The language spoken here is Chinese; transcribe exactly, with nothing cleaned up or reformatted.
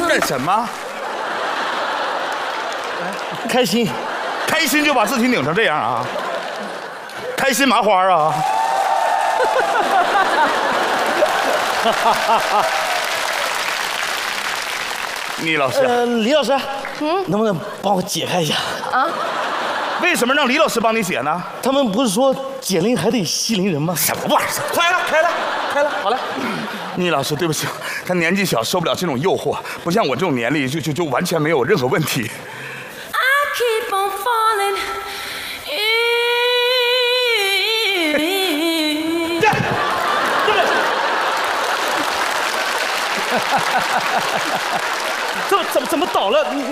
干什么？ 开心， 开心就把字体拧成这样啊？开心麻花啊？倪老师， 呃，李老师，嗯，能不能帮我解开一下？ 啊？ 为什么让李老师帮你解呢？ 他们不是说解铃还得系铃人吗？ 什么玩意儿？开了，开了，开了，好了。倪老师，对不起，他年纪小，受不了这种诱惑，不像我这种年龄，就就就完全没有任何问题。 keep on falling. 怎么怎么怎么倒了？你